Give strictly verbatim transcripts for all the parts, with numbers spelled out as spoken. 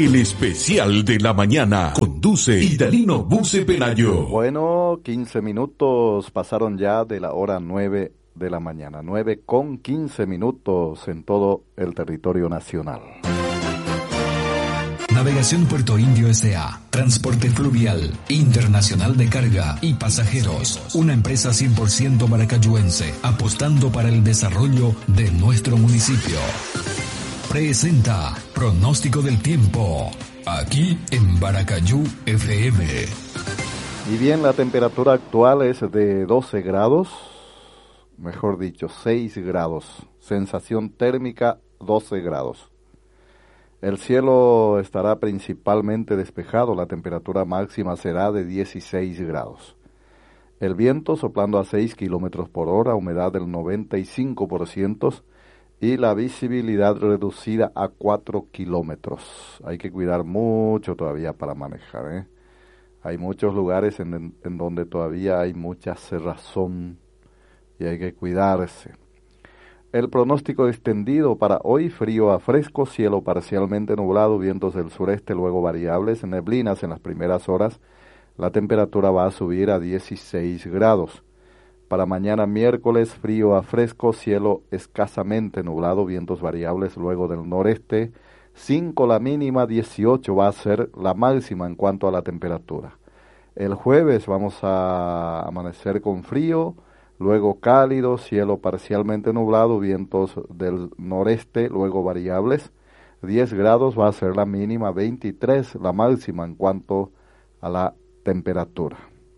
El especial de la mañana. Conduce Idalino Buce Pelayo. Bueno, quince minutos pasaron ya de la hora nueve de la mañana. nueve con quince minutos en todo el territorio nacional. Navegación Puerto Indio S A. Transporte fluvial, internacional de carga y pasajeros. Una empresa cien por ciento maracayuense, apostando para el desarrollo de nuestro municipio. Presenta Pronóstico del Tiempo, aquí en Baracayú F M. Y bien, la temperatura actual es de doce grados, mejor dicho, seis grados. Sensación térmica doce grados. El cielo estará principalmente despejado, la temperatura máxima será de dieciséis grados. El viento soplando a seis kilómetros por hora, humedad del noventa y cinco por ciento y la visibilidad reducida a cuatro kilómetros. Hay que cuidar mucho todavía para manejar, ¿eh? Hay muchos lugares en, en donde todavía hay mucha cerrazón y hay que cuidarse. El pronóstico extendido para hoy: frío a fresco, cielo parcialmente nublado, vientos del sureste, luego variables, neblinas en las primeras horas. La temperatura va a subir a dieciséis grados. Para mañana miércoles, frío a fresco, cielo escasamente nublado, vientos variables, luego del noreste. cinco la mínima, dieciocho va a ser la máxima en cuanto a la temperatura. El jueves vamos a amanecer con frío, luego cálido, cielo parcialmente nublado, vientos del noreste, luego variables. diez grados va a ser la mínima, veintitrés la máxima en cuanto a la temperatura.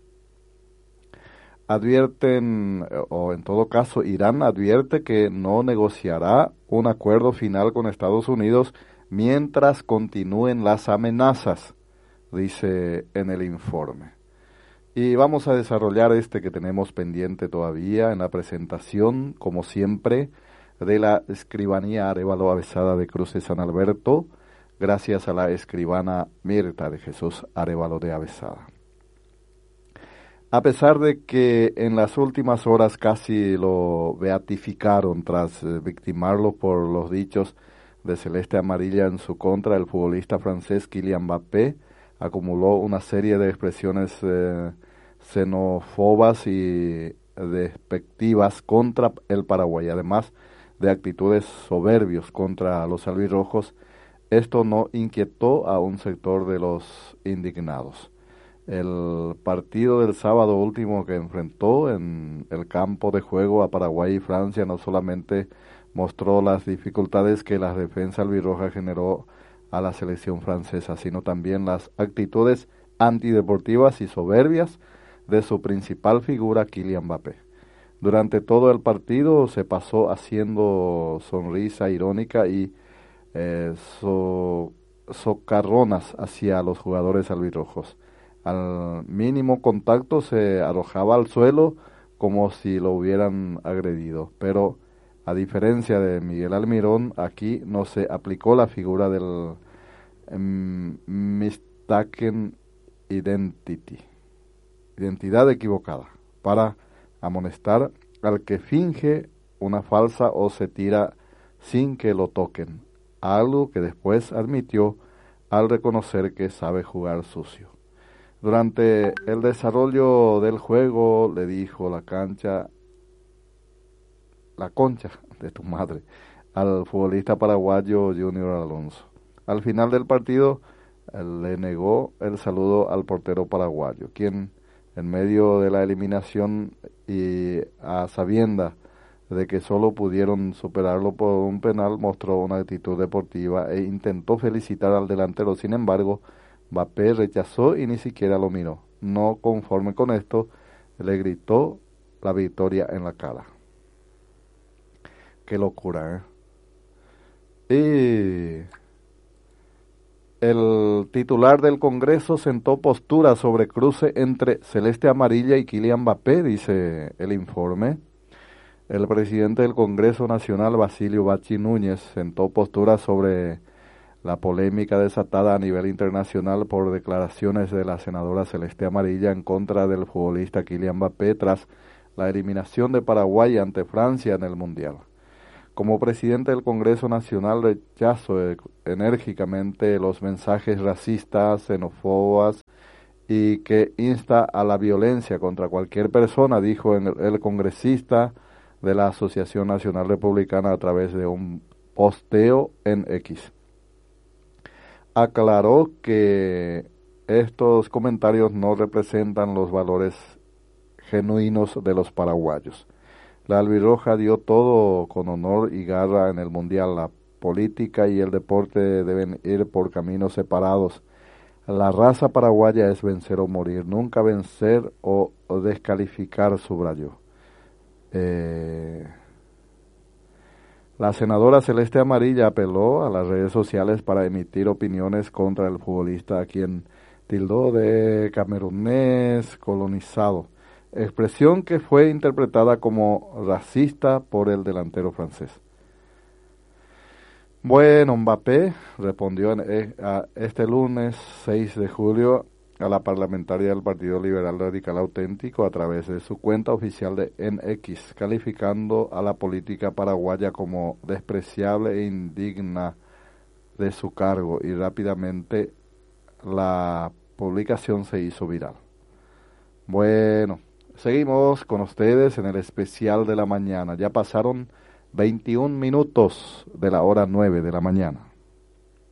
Advierten, o en todo caso, Irán advierte que no negociará un acuerdo final con Estados Unidos mientras continúen las amenazas, dice en el informe. Y vamos a desarrollar este que tenemos pendiente todavía en la presentación, como siempre, de la escribanía Arévalo Avesada de Cruces San Alberto, gracias a la escribana Mirta de Jesús Arévalo de Avesada. A pesar de que en las últimas horas casi lo beatificaron tras eh, victimarlo por los dichos de celeste amarilla en su contra, el futbolista francés Kylian Mbappé acumuló una serie de expresiones eh, xenófobas y despectivas contra el Paraguay, además de actitudes soberbios contra los albirrojos. Esto no inquietó a un sector de los indignados. El partido del sábado último que enfrentó en el campo de juego a Paraguay y Francia no solamente mostró las dificultades que la defensa albirroja generó a la selección francesa, sino también las actitudes antideportivas y soberbias de su principal figura, Kylian Mbappé. Durante todo el partido se pasó haciendo sonrisa irónica y eh, so, socarronas hacia los jugadores albirrojos. Al mínimo contacto se arrojaba al suelo como si lo hubieran agredido, pero a diferencia de Miguel Almirón, aquí no se aplicó la figura del um, mistaken identity, identidad equivocada, para amonestar al que finge una falsa o se tira sin que lo toquen, algo que después admitió al reconocer que sabe jugar sucio. Durante el desarrollo del juego le dijo la cancha, la concha de tu madre, al futbolista paraguayo Junior Alonso. Al final del partido le negó el saludo al portero paraguayo, quien en medio de la eliminación y a sabienda de que solo pudieron superarlo por un penal, mostró una actitud deportiva e intentó felicitar al delantero. Sin embargo, Mbappé rechazó y ni siquiera lo miró. No conforme con esto, le gritó la victoria en la cara. Qué locura, ¿eh? Y el titular del Congreso sentó postura sobre cruce entre celeste amarilla y Kylian Mbappé, dice el informe. El presidente del Congreso Nacional, Basilio Bachi Núñez, sentó postura sobre la polémica desatada a nivel internacional por declaraciones de la senadora celeste amarilla en contra del futbolista Kylian Mbappé tras la eliminación de Paraguay ante Francia en el Mundial. Como presidente del Congreso Nacional rechazo enérgicamente los mensajes racistas, xenófobos y que insta a la violencia contra cualquier persona, dijo el, el congresista de la Asociación Nacional Republicana a través de un posteo en X. Aclaró que estos comentarios no representan los valores genuinos de los paraguayos. La albirroja dio todo con honor y garra en el Mundial. La política y el deporte deben ir por caminos separados. La raza paraguaya es vencer o morir, nunca vencer o, o descalificar, subrayó. Eh, la senadora Celeste Amarilla apeló a las redes sociales para emitir opiniones contra el futbolista, a quien tildó de camerunés colonizado, expresión que fue interpretada como racista por el delantero francés. Bueno, Mbappé respondió en, eh, a este lunes seis de julio a la parlamentaria del Partido Liberal Radical Auténtico a través de su cuenta oficial de en X, calificando a la política paraguaya como despreciable e indigna de su cargo, y rápidamente la publicación se hizo viral. Bueno, seguimos con ustedes en el especial de la mañana. Ya pasaron veintiún minutos de la hora nueve de la mañana.